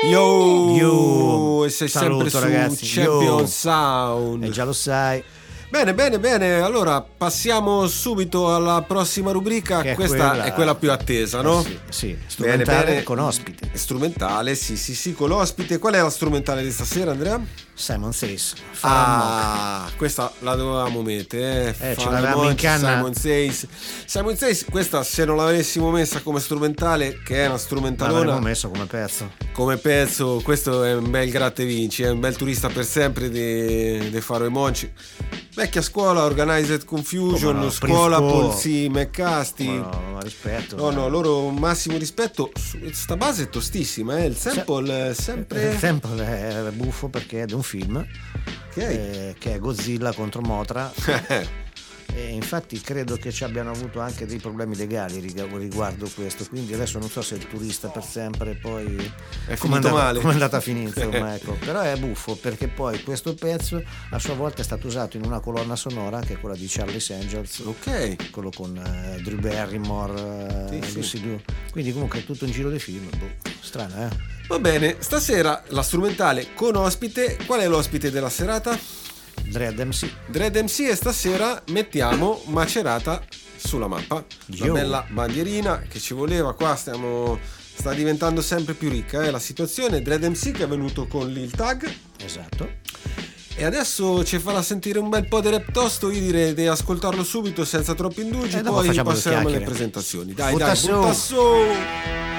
Yo, e sei saluto, sempre ragazzi. su Champion Yo. Sound. Già lo sai. Bene. Allora passiamo subito alla prossima rubrica. Che è Questa è quella più attesa, no? Sì, strumentale Bene. con ospite. Strumentale, sì, con l'ospite. Qual è la strumentale di stasera, Andrea? Simon Says. Questa la dovevamo mettere. Ce l'avevamo in canna. Simon Says, questa se non l'avessimo messa come strumentale, che è una strumentalona, l'avremmo messo come pezzo. Questo è un bel gratta e vinci, è un bel turista per sempre di Faro e Monci. Vecchia scuola, Organized Confusion, no, scuola Prisco. Paul C. McCasty. No, rispetto. No, loro massimo rispetto. Sta base è tostissima, il sample sempre. Il sample è buffo perché è di un film che è Godzilla contro Mothra. E infatti credo che ci abbiano avuto anche dei problemi legali riguardo questo, quindi adesso non so se il turista per sempre poi è finito male, come è andata a finire, insomma, ecco. Però è buffo perché poi questo pezzo a sua volta è stato usato in una colonna sonora che è quella di Charlie's Angels, quello con Drew Barrymore, Lucy Liu. Quindi comunque è tutto un giro di film, strano, Va bene, stasera la strumentale con ospite. Qual è l'ospite della serata? Dread MC, e stasera mettiamo Macerata sulla mappa. Una bella bandierina che ci voleva qua, sta diventando sempre più ricca la situazione. Dread MC che è venuto con Lil Tag. Esatto. E adesso ci farà sentire un bel po' di rap tosto. Io direi di ascoltarlo subito senza troppi indugi, poi passiamo alle presentazioni. Dai, Buttasso.